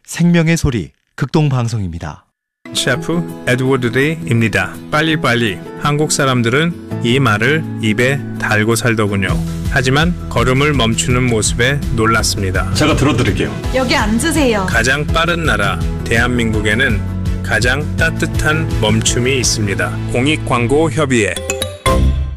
생명의 소리 극동방송입니다. 셰프 에드워드 데이입니다. 빨리빨리. 한국 사람들은 이 말을 입에 달고 살더군요. 하지만 걸음을 멈추는 모습에 놀랐습니다. 제가 들어드릴게요. 여기 앉으세요. 가장 빠른 나라 대한민국에는 가장 따뜻한 멈춤이 있습니다. 공익광고협의회